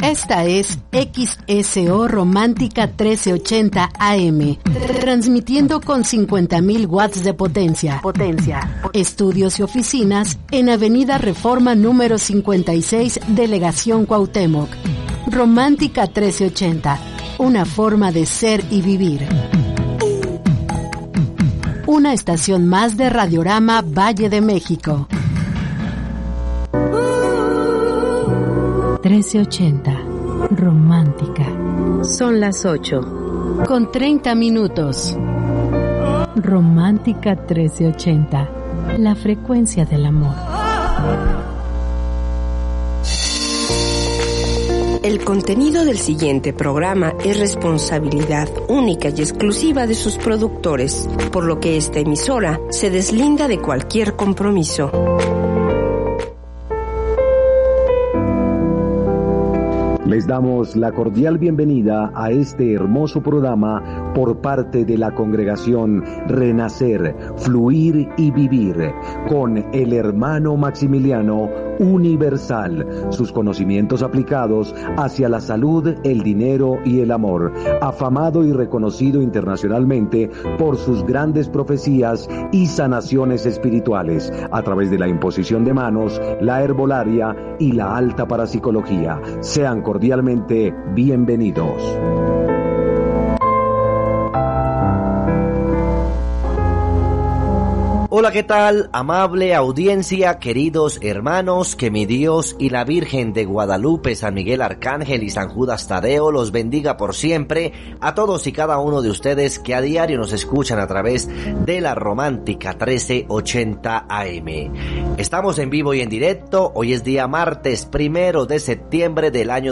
Esta es XSO Romántica 1380 AM, transmitiendo con 50.000 watts de potencia. Estudios y oficinas en Avenida Reforma número 56, Delegación Cuauhtémoc. Romántica 1380, una forma de ser y vivir. Una estación más de Radiorama Valle de México. 1380, romántica. Son las 8, con 30 minutos. Romántica 1380, la frecuencia del amor. El contenido del siguiente programa es responsabilidad única y exclusiva de sus productores, por lo que esta emisora se deslinda de cualquier compromiso. Les damos la cordial bienvenida a este hermoso programa por parte de la congregación Renacer, Fluir y Vivir, con el hermano Maximiliano Universal, sus conocimientos aplicados hacia la salud, el dinero y el amor, afamado y reconocido internacionalmente por sus grandes profecías y sanaciones espirituales, a través de la imposición de manos, la herbolaria y la alta parapsicología. Sean cordialmente bienvenidos. Hola, ¿qué tal? Amable audiencia, queridos hermanos, que mi Dios y la Virgen de Guadalupe, San Miguel Arcángel y San Judas Tadeo los bendiga por siempre a todos y cada uno de ustedes que a diario nos escuchan a través de la Romántica 1380 AM. Estamos en vivo y en directo, hoy es día martes 1 de septiembre del año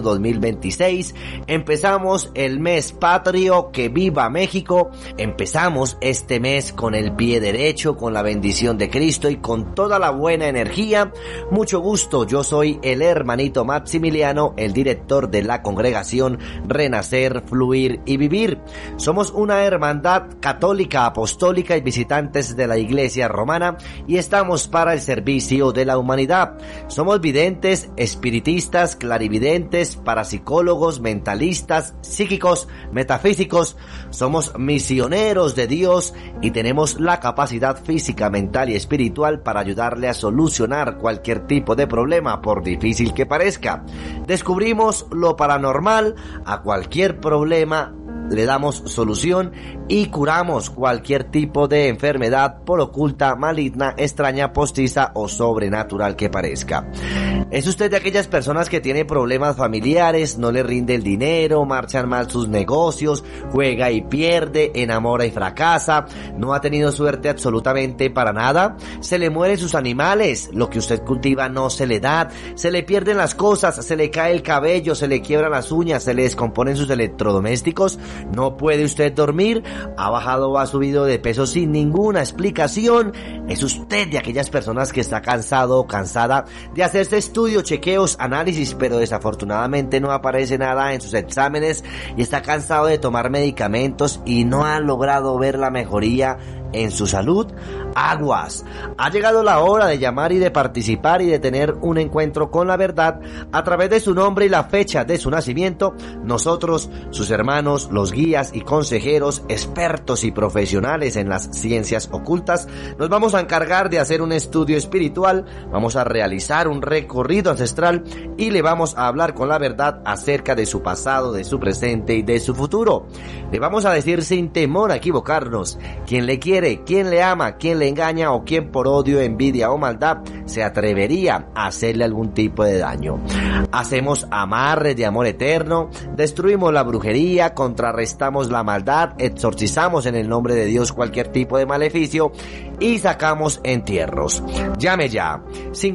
2026, empezamos el mes patrio, que viva México, empezamos este mes con el pie derecho, con la bendición de Cristo y con toda la buena energía. Mucho gusto, yo soy el hermanito Maximiliano, el director de la congregación Renacer, Fluir y Vivir. Somos una hermandad católica, apostólica y visitantes de la Iglesia Romana y estamos para el servicio de la humanidad. Somos videntes, espiritistas, clarividentes, parapsicólogos, mentalistas, psíquicos, metafísicos. Somos misioneros de Dios y tenemos la capacidad física, mental y espiritual para ayudarle a solucionar cualquier tipo de problema, por difícil que parezca. Descubrimos lo paranormal, a cualquier problema le damos solución y curamos cualquier tipo de enfermedad, por oculta, maligna, extraña, postiza o sobrenatural que parezca. ¿Es usted de aquellas personas que tiene problemas familiares, no le rinde el dinero, marchan mal sus negocios, juega y pierde, enamora y fracasa, no ha tenido suerte absolutamente para nada? Se le mueren sus animales, lo que usted cultiva no se le da, se le pierden las cosas, se le cae el cabello, se le quiebran las uñas, se le descomponen sus electrodomésticos, no puede usted dormir, ha bajado o ha subido de peso sin ninguna explicación. ¿Es usted de aquellas personas que está cansado o cansada de hacerse estudios, chequeos, análisis, pero desafortunadamente no aparece nada en sus exámenes y está cansado de tomar medicamentos y no ha logrado ver la mejoría en su salud? Aguas, ha llegado la hora de llamar y de participar y de tener un encuentro con la verdad a través de su nombre y la fecha de su nacimiento. Nosotros, sus hermanos, los guías y consejeros, expertos y profesionales en las ciencias ocultas, nos vamos a encargar de hacer un estudio espiritual, vamos a realizar un recorrido ancestral y le vamos a hablar con la verdad acerca de su pasado, de su presente y de su futuro. Le vamos a decir sin temor a equivocarnos quién le quiere, quién le ama, quién le engaña o quién por odio, envidia o maldad se atrevería a hacerle algún tipo de daño. Hacemos amarres de amor eterno, destruimos la brujería, contrarrestamos la maldad, exorcizamos en el nombre de Dios cualquier tipo de maleficio y sacamos entierros. Llame ya,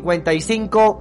55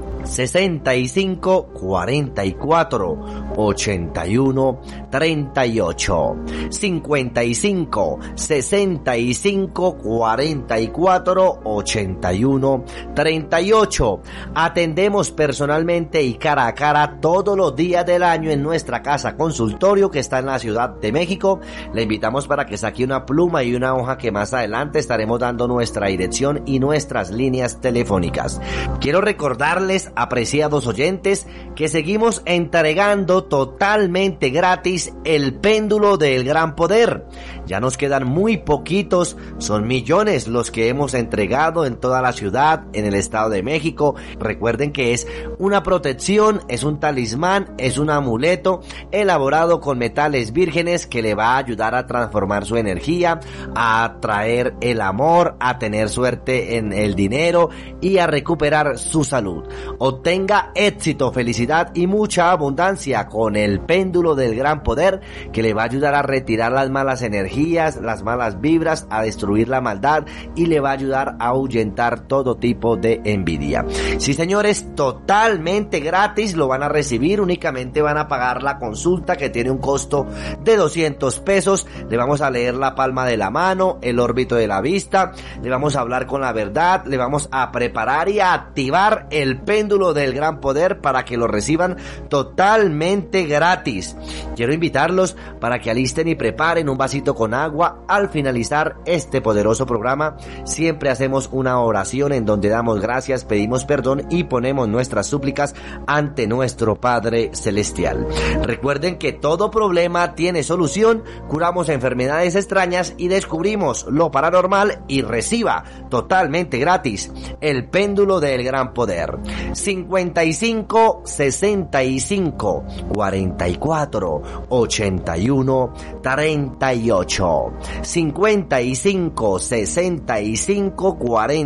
65 44 81 38 55 65 44 81 38. Atendemos personalmente y cara a cara todos los días del año en nuestra casa consultorio que está en la Ciudad de México. Le invitamos para que saque una pluma y una hoja que más adelante estaremos dando nuestra dirección y nuestras líneas telefónicas. Quiero recordarles apreciados oyentes, que seguimos entregando totalmente gratis el péndulo del gran poder. Ya nos quedan muy poquitos, son millones los que hemos entregado en toda la ciudad, en el Estado de México. Recuerden que es una protección, es un talismán, es un amuleto elaborado con metales vírgenes que le va a ayudar a transformar su energía, a atraer el amor, a tener suerte en el dinero y a recuperar su salud. Obtenga éxito, felicidad y mucha abundancia con el péndulo del gran poder, que le va a ayudar a retirar las malas energías, las malas vibras, a destruir la maldad y le va a ayudar a ahuyentar todo tipo de envidia. Sí, señores, totalmente gratis lo van a recibir, únicamente van a pagar la consulta, que tiene un costo de 200 pesos. Le vamos a leer la palma de la mano, el órbito de la vista, le vamos a hablar con la verdad, le vamos a preparar y a activar el péndulo del gran poder para que lo reciban totalmente gratis. Quiero invitarlos para que alisten y preparen un vasito con agua. Al finalizar este poderoso programa, siempre hacemos una oración en donde damos gracias, pedimos perdón y ponemos nuestras súplicas ante nuestro Padre Celestial. Recuerden que todo problema tiene solución, curamos enfermedades extrañas y descubrimos lo paranormal, y reciba totalmente gratis el péndulo del gran poder. 55 65 44 81 38. 55 65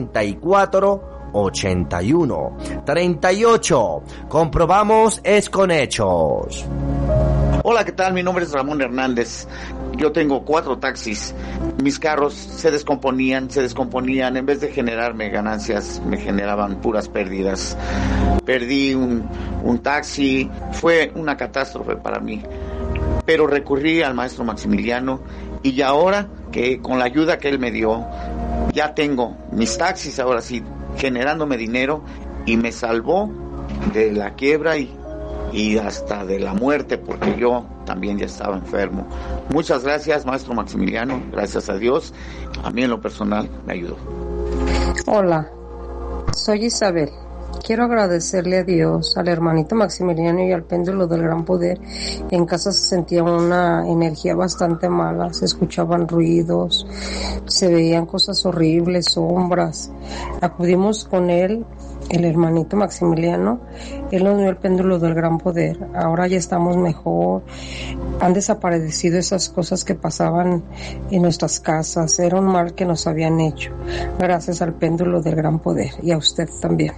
44 81 38. Comprobamos es con hechos. Hola, ¿qué tal? Mi nombre es Ramón Hernández. Yo tengo 4 taxis. Mis carros se descomponían. En vez de generarme ganancias, me generaban puras pérdidas. Perdí un taxi. Fue una catástrofe para mí. Pero recurrí al maestro Maximiliano, y ahora que con la ayuda que él me dio, ya tengo mis taxis ahora sí generándome dinero, y me salvó de la quiebra y hasta de la muerte, porque yo también ya estaba enfermo. Muchas gracias, maestro Maximiliano, gracias a Dios. A mí en lo personal me ayudó. Hola, soy Isabel. Quiero agradecerle a Dios, al hermanito Maximiliano y al péndulo del gran poder. En casa se sentía una energía bastante mala, se escuchaban ruidos, se veían cosas horribles, sombras. Acudimos con él, el hermanito Maximiliano, él nos dio el péndulo del gran poder. Ahora ya estamos mejor, han desaparecido esas cosas que pasaban en nuestras casas, era un mal que nos habían hecho, gracias al péndulo del gran poder, y a usted también.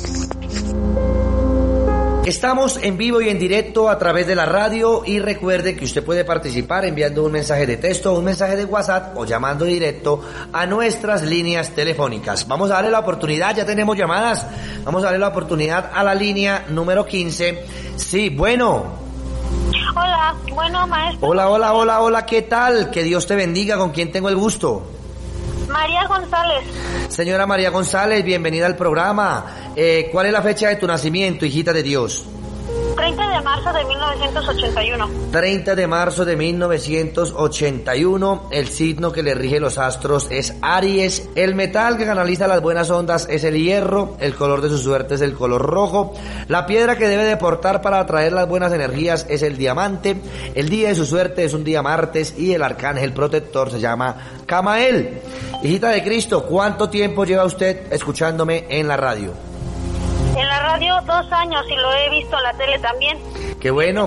Estamos en vivo y en directo a través de la radio, y recuerde que usted puede participar enviando un mensaje de texto, un mensaje de WhatsApp o llamando directo a nuestras líneas telefónicas. Vamos a darle la oportunidad, ya tenemos llamadas, vamos a darle la oportunidad a la línea número 15. Sí, bueno. Hola, bueno, maestro. Hola, ¿qué tal? Que Dios te bendiga, ¿con quién tengo el gusto? María González. Señora María González, bienvenida al programa. ¿Cuál es la fecha de tu nacimiento, hijita de Dios? 30 de marzo de 1981. 30 de marzo de 1981. El signo que le rige los astros es Aries. El metal que canaliza las buenas ondas es el hierro. El color de su suerte es el color rojo. La piedra que debe de portar para atraer las buenas energías es el diamante. El día de su suerte es un día martes, y el arcángel protector se llama Camael. Hijita de Cristo, ¿cuánto tiempo lleva usted escuchándome en la radio? En la radio 2 años, y lo he visto en la tele también. Qué bueno.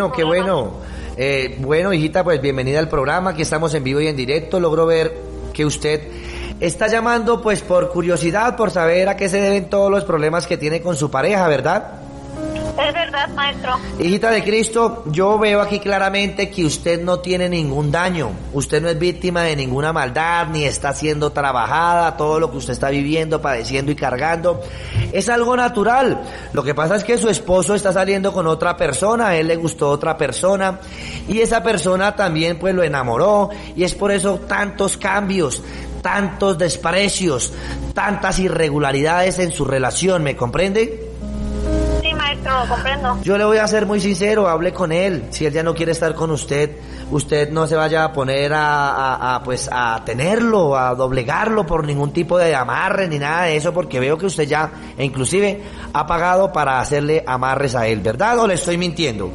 Bueno, hijita, pues bienvenida al programa. Aquí estamos en vivo y en directo. Logro ver que usted está llamando pues por curiosidad, por saber a qué se deben todos los problemas que tiene con su pareja, ¿verdad? Es verdad, maestro. Hijita de Cristo, yo veo aquí claramente que usted no tiene ningún daño. Usted no es víctima de ninguna maldad, ni está siendo trabajada. Todo lo que usted está viviendo, padeciendo y cargando es algo natural. Lo que pasa es que su esposo está saliendo con otra persona, a él le gustó otra persona, y esa persona también pues lo enamoró, y es por eso tantos cambios, tantos desprecios, tantas irregularidades en su relación, ¿me comprende? Sí, maestro. maestro, lo comprendo. Yo le voy a ser muy sincero, hable con él. Si él ya no quiere estar con usted no se vaya a poner pues a tenerlo, a doblegarlo por ningún tipo de amarre ni nada de eso, porque veo que usted ya, inclusive, ha pagado para hacerle amarres a él, ¿verdad? ¿O le estoy mintiendo?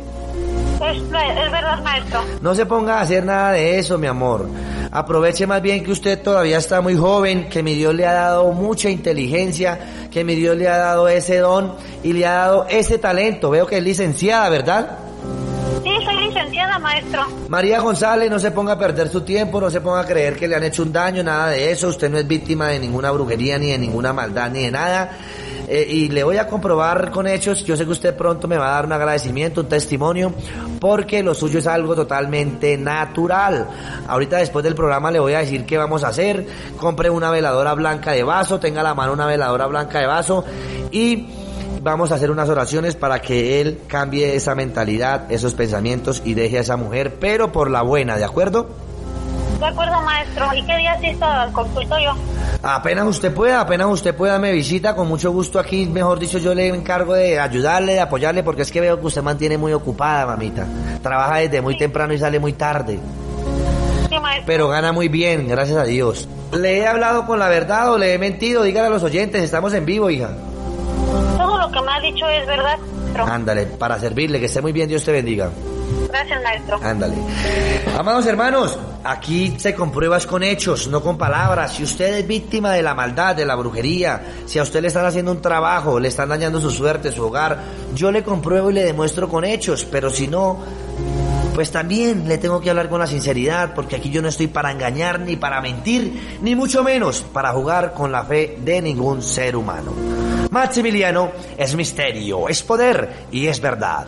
Es verdad, maestro. No se ponga a hacer nada de eso, mi amor. Aproveche más bien que usted todavía está muy joven, que mi Dios le ha dado mucha inteligencia, que mi Dios le ha dado ese don y le ha dado ese talento. Veo que es licenciada, ¿verdad? Sí, soy licenciada, maestro. María González, no se ponga a perder su tiempo, no se ponga a creer que le han hecho un daño, nada de eso. Usted no es víctima de ninguna brujería, ni de ninguna maldad, ni de nada. Y le voy a comprobar con hechos. Yo sé que usted pronto me va a dar un agradecimiento, un testimonio, porque lo suyo es algo totalmente natural. Ahorita después del programa le voy a decir qué vamos a hacer. Compre una veladora blanca de vaso, tenga a la mano una veladora blanca de vaso y vamos a hacer unas oraciones para que él cambie esa mentalidad, esos pensamientos y deje a esa mujer, pero por la buena, ¿de acuerdo? De acuerdo, maestro. ¿Y qué día asisto al consultorio? Apenas usted pueda me visita, con mucho gusto aquí, mejor dicho, yo le encargo de ayudarle, de apoyarle, porque es que veo que usted mantiene muy ocupada, mamita. Trabaja desde muy temprano y sale muy tarde. Sí, maestro. Pero gana muy bien, gracias a Dios. ¿Le he hablado con la verdad o le he mentido? Dígale a los oyentes, estamos en vivo, hija. Todo lo que me ha dicho es verdad, maestro. Ándale, para servirle, que esté muy bien, Dios te bendiga. Gracias, maestro. Ándale. Amados hermanos, aquí se comprueba es con hechos, no con palabras. Si usted es víctima de la maldad, de la brujería, si a usted le están haciendo un trabajo, le están dañando su suerte, su hogar, yo le compruebo y le demuestro con hechos. Pero si no, pues también le tengo que hablar con la sinceridad, porque aquí yo no estoy para engañar, ni para mentir, ni mucho menos para jugar con la fe de ningún ser humano. Maximiliano es misterio, es poder y es verdad.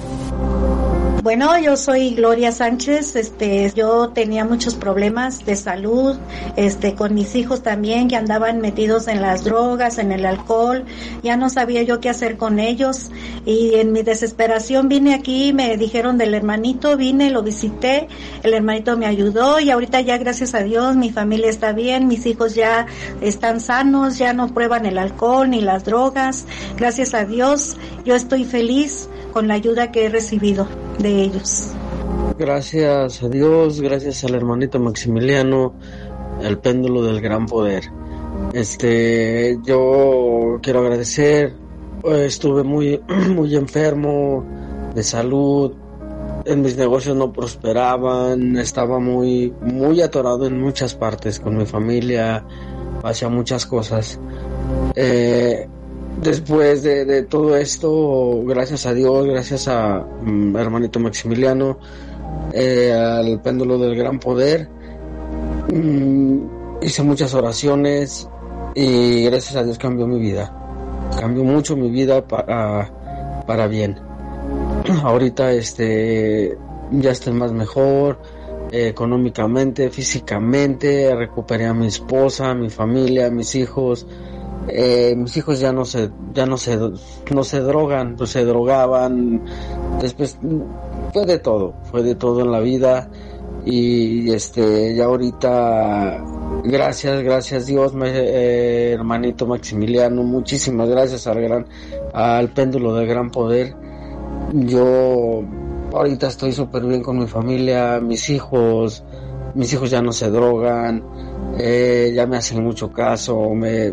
Bueno, yo soy Gloria Sánchez, yo tenía muchos problemas de salud, con mis hijos también que andaban metidos en las drogas, en el alcohol, ya no sabía yo qué hacer con ellos y en mi desesperación vine aquí, me dijeron del hermanito, vine, lo visité, el hermanito me ayudó y ahorita ya gracias a Dios mi familia está bien, mis hijos ya están sanos, ya no prueban el alcohol ni las drogas, gracias a Dios, yo estoy feliz con la ayuda que he recibido de ellos. Gracias a Dios, gracias al hermanito Maximiliano, el péndulo del gran poder. Yo quiero agradecer, estuve muy enfermo de salud, en mis negocios no prosperaban, estaba muy atorado en muchas partes con mi familia, hacía muchas cosas. Después de todo esto, gracias a Dios, gracias a hermanito Maximiliano, al péndulo del gran poder, hice muchas oraciones y gracias a Dios cambió mi vida. Cambió mucho mi vida para bien. Ahorita ya estoy más mejor, económicamente, físicamente, recuperé a mi esposa, a mi familia, a mis hijos. Mis hijos ya no se drogan, pues se drogaban. Después fue de todo en la vida y ya ahorita gracias Dios, hermanito Maximiliano, muchísimas gracias al péndulo del gran poder. Yo ahorita estoy súper bien con mi familia, mis hijos ya no se drogan, ya me hacen mucho caso,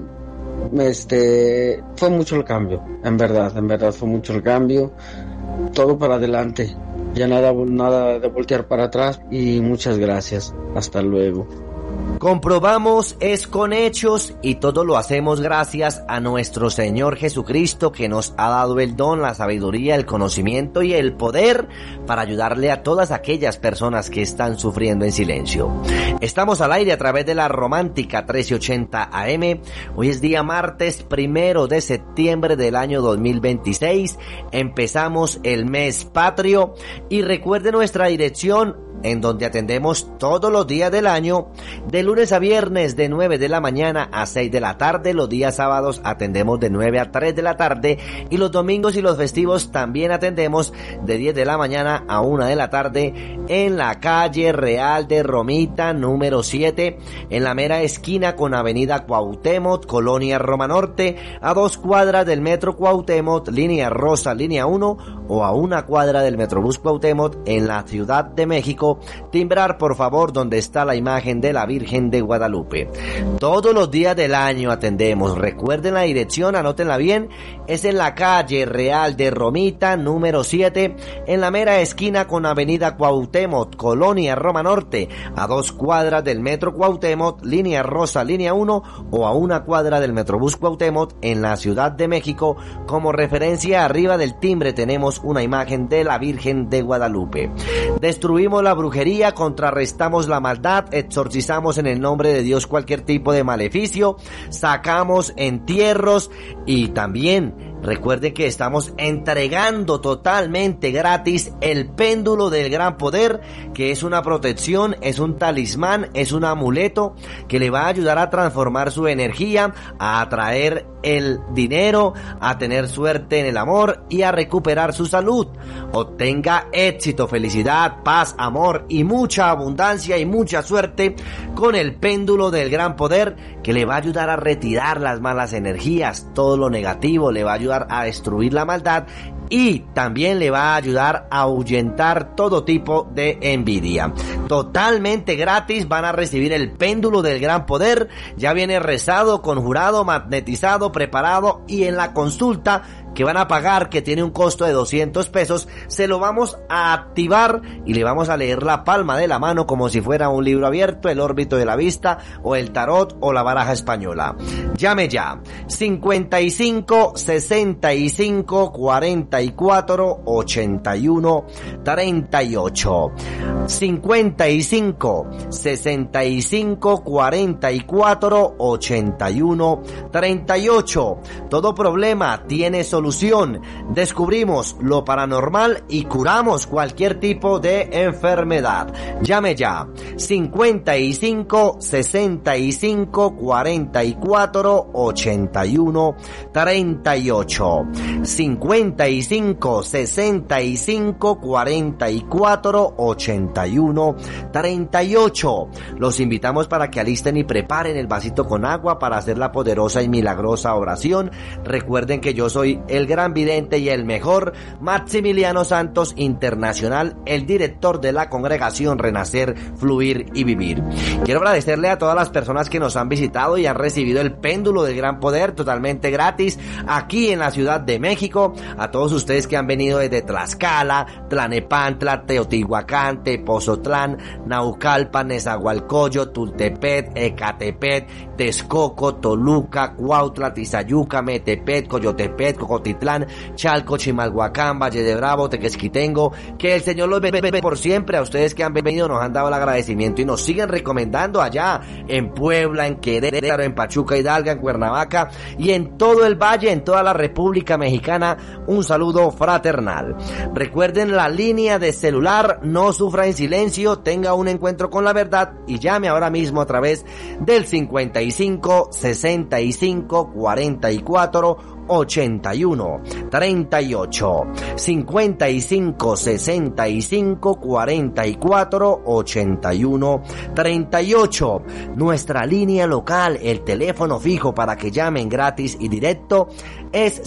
fue mucho el cambio, en verdad fue mucho el cambio, todo para adelante, ya nada de voltear para atrás y muchas gracias, hasta luego. Comprobamos es con hechos y todo lo hacemos gracias a nuestro Señor Jesucristo, que nos ha dado el don, la sabiduría, el conocimiento y el poder para ayudarle a todas aquellas personas que están sufriendo en silencio. Estamos al aire a través de la Romántica 1380 AM. Hoy es día martes 1 de septiembre del año 2026. Empezamos el mes patrio y recuerde nuestra dirección, en donde atendemos todos los días del año, de lunes a viernes de 9 de la mañana a 6 de la tarde, los días sábados atendemos de 9 a 3 de la tarde y los domingos y los festivos también atendemos de 10 de la mañana a 1 de la tarde en la calle Real de Romita, número 7, en la mera esquina con avenida Cuauhtémoc, Colonia Roma Norte, a 2 cuadras del Metro Cuauhtémoc, línea rosa, línea 1, o a 1 cuadra del Metrobús Cuauhtémoc en la Ciudad de México. Timbrar, por favor, donde está la imagen de la Virgen de Guadalupe. Todos los días del año atendemos. Recuerden la dirección, anótenla bien. Es en la calle Real de Romita, número 7, en la mera esquina con avenida Cuauhtémoc, Colonia Roma Norte, a 2 cuadras del Metro Cuauhtémoc, línea rosa, línea 1, o a 1 cuadra del Metrobús Cuauhtémoc en la Ciudad de México. Como referencia, arriba del timbre tenemos una imagen de la Virgen de Guadalupe. Destruimos la brujería, contrarrestamos la maldad, exorcizamos en el nombre de Dios cualquier tipo de maleficio, sacamos entierros y también recuerden que estamos entregando totalmente gratis el péndulo del gran poder, que es una protección, es un talismán, es un amuleto que le va a ayudar a transformar su energía, a atraer el dinero, a tener suerte en el amor y a recuperar su salud. Obtenga éxito, felicidad, paz, amor y mucha abundancia y mucha suerte con el péndulo del gran poder, que le va a ayudar a retirar las malas energías, todo lo negativo, le va a ayudar a destruir la maldad y también le va a ayudar a ahuyentar todo tipo de envidia. Totalmente gratis van a recibir el péndulo del gran poder. Ya viene rezado, conjurado, magnetizado, preparado, y en la consulta que van a pagar, que tiene un costo de 200 pesos, se lo vamos a activar y le vamos a leer la palma de la mano como si fuera un libro abierto, el órbito de la vista o el tarot o la baraja española. Llame ya, 55 65 44 81 38, 55 65 44 81 38. Todo problema tiene solución. Descubrimos lo paranormal y curamos cualquier tipo de enfermedad. Llame ya, 55 65 44 81 38, 55 65 44 81 38. Los invitamos para que alisten y preparen el vasito con agua para hacer la poderosa y milagrosa oración. Recuerden que yo soy el gran vidente y el mejor, Maximiliano Santos Internacional, el director de la congregación Renacer, Fluir y Vivir. Quiero agradecerle a todas las personas que nos han visitado y han recibido el péndulo del gran poder totalmente gratis aquí en la Ciudad de México, a todos ustedes que han venido desde Tlaxcala, Tlanepantla, Teotihuacán, Tepozotlán, Naucalpan, Nezahualcóyotl, Tultepec, Ecatepec, Texcoco, Toluca, Cuautla, Tizayuca, Metepec, Coyotepec, Cocotitlán, Chalco, Chimalhuacán, Valle de Bravo, Tequesquitengo. Que el Señor los bendiga por siempre. A ustedes que han venido nos han dado el agradecimiento y nos siguen recomendando allá en Puebla, en Querétaro, en Pachuca, Hidalgo, en Cuernavaca y en todo el valle, en toda la República Mexicana. Un saludo fraternal. Recuerden la línea de celular, no sufra en silencio, tenga un encuentro con la verdad y llame ahora mismo a través del 55 65 44 81 38, 55 65 44 81 38. Nuestra línea local, el teléfono fijo para que llamen gratis y directo es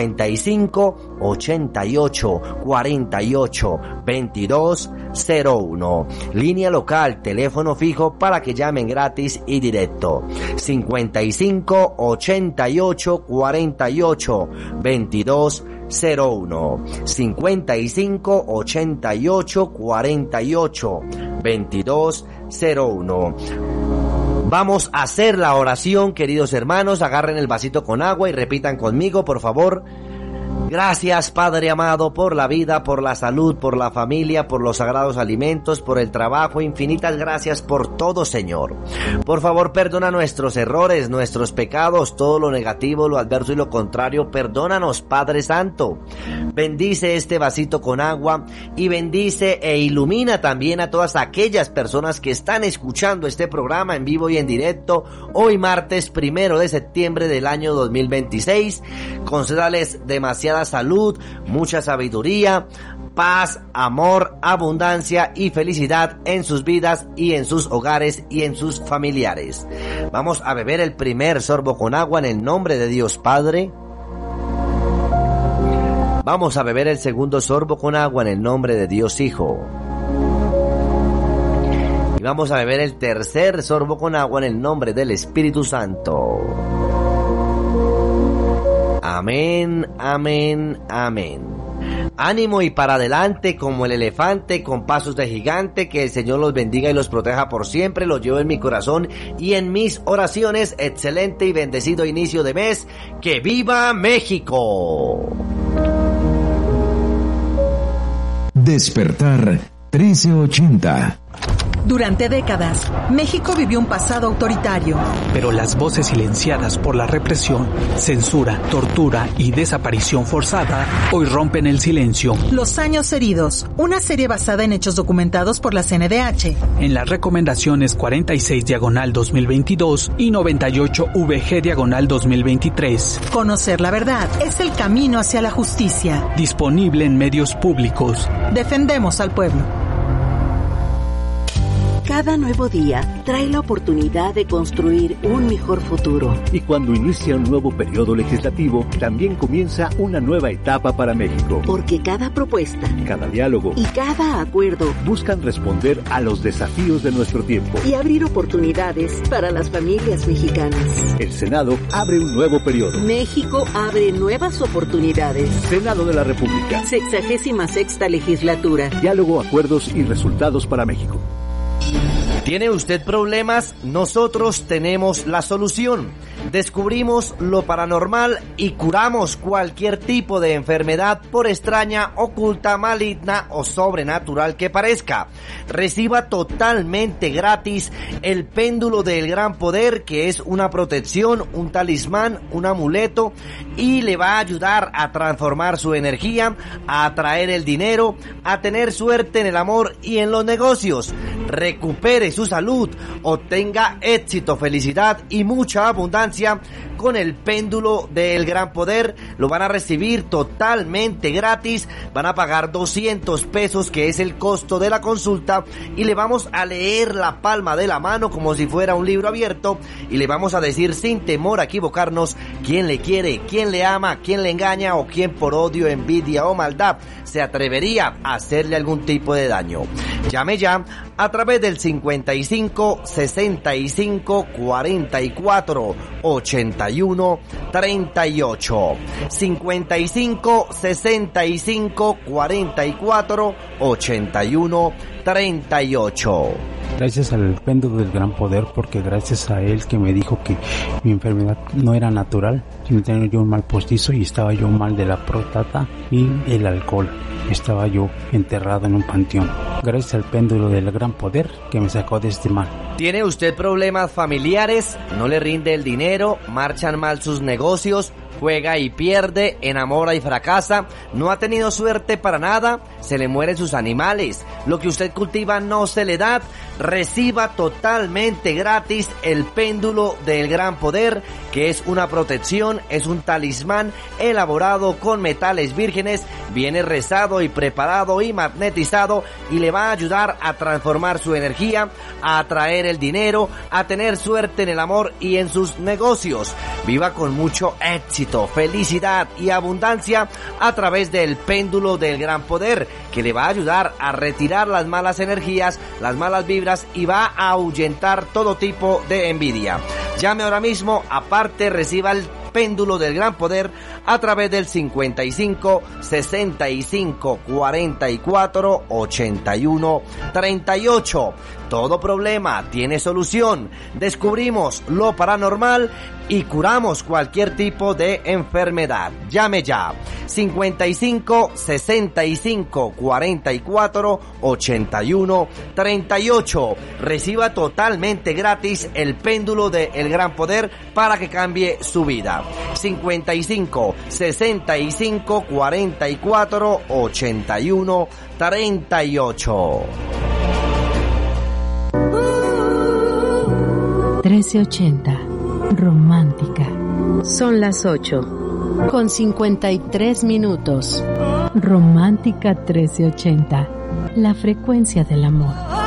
55 88 48 22 01. Línea local, teléfono fijo para que llamen gratis y directo, 55 88 48 22 01, 55 88 48 22 01. Vamos a hacer la oración, queridos hermanos. Agarren el vasito con agua y repitan conmigo, por favor. Gracias, Padre amado, por la vida, por la salud, por la familia, por los sagrados alimentos, por el trabajo. Infinitas gracias por todo, Señor. Por favor, perdona nuestros errores, nuestros pecados, todo lo negativo, lo adverso y lo contrario. Perdónanos, Padre Santo. Bendice este vasito con agua y bendice e ilumina también a todas aquellas personas que están escuchando este programa en vivo y en directo hoy martes 1 de septiembre del año 2026. Concédales demasiada vida, salud, mucha sabiduría, paz, amor, abundancia y felicidad en sus vidas y en sus hogares y en sus familiares. Vamos a beber el primer sorbo con agua en el nombre de Dios Padre. Vamos a beber el segundo sorbo con agua en el nombre de Dios Hijo. Y vamos a beber el tercer sorbo con agua en el nombre del Espíritu Santo. Amén, amén, amén. Ánimo y para adelante como el elefante con pasos de gigante. Que el Señor los bendiga y los proteja por siempre. Los llevo en mi corazón y en mis oraciones. Excelente y bendecido inicio de mes. ¡Que viva México! Despertar 1380. Durante décadas, México vivió un pasado autoritario. Pero las voces silenciadas por la represión, censura, tortura y desaparición forzada hoy rompen el silencio. Los años heridos, una serie basada en hechos documentados por la CNDH. En las recomendaciones 46/2022 y 98VG/2023. Conocer la verdad es el camino hacia la justicia. Disponible en medios públicos. Defendemos al pueblo. Cada nuevo día trae la oportunidad de construir un mejor futuro. Y cuando inicia un nuevo periodo legislativo, también comienza una nueva etapa para México. Porque cada propuesta, cada diálogo y cada acuerdo buscan responder a los desafíos de nuestro tiempo y abrir oportunidades para las familias mexicanas. El Senado abre un nuevo periodo. México abre nuevas oportunidades. Senado de la República. 66ª legislatura. Diálogo, acuerdos y resultados para México. ¿Tiene usted problemas? Nosotros tenemos la solución. Descubrimos lo paranormal y curamos cualquier tipo de enfermedad, por extraña, oculta, maligna o sobrenatural que parezca. Reciba totalmente gratis el péndulo del gran poder, que es una protección, un talismán, un amuleto, y le va a ayudar a transformar su energía, a atraer el dinero, a tener suerte en el amor y en los negocios. Recupere su salud, obtenga éxito, felicidad y mucha abundancia con el péndulo del gran poder. Lo van a recibir totalmente gratis. Van a pagar 200 pesos, que es el costo de la consulta, y le vamos a leer la palma de la mano como si fuera un libro abierto, y le vamos a decir sin temor a equivocarnos quién le quiere, quién le ama, quién le engaña o quién por odio, envidia o maldad se atrevería a hacerle algún tipo de daño. Llame ya a través del 55 65 44 81 38. 55 65 44 81 38. Gracias al péndulo del gran poder, porque gracias a él que me dijo que mi enfermedad no era natural, sino tenía yo un mal postizo y estaba yo mal de la próstata y el alcohol. Estaba yo enterrado en un panteón. Gracias al péndulo del gran poder que me sacó de este mal. ¿Tiene usted problemas familiares? ¿No le rinde el dinero? ¿Marchan mal sus negocios? ¿Juega y pierde? ¿Enamora y fracasa? ¿No ha tenido suerte para nada? ¿Se le mueren sus animales? ¿Lo que usted cultiva no se le da? Reciba totalmente gratis el péndulo del gran poder, que es una protección, es un talismán elaborado con metales vírgenes, viene rezado y preparado y magnetizado, y le va a ayudar a transformar su energía, a atraer el dinero, a tener suerte en el amor y en sus negocios. Viva con mucho éxito, felicidad y abundancia a través del péndulo del gran poder, que le va a ayudar a retirar las malas energías, las malas vibras, y va a ahuyentar todo tipo de envidia. Llame ahora mismo, aparte reciba el péndulo del gran poder a través del 55 65 44 81 38. Todo problema tiene solución. Descubrimos lo paranormal y curamos cualquier tipo de enfermedad. Llame ya. 55 65 44 81 38. Reciba totalmente gratis el péndulo del gran poder para que cambie su vida. 55 65 44 81 38. 1380 Romántica. Son las 8. con 53 minutos. Romántica 1380, la frecuencia del amor.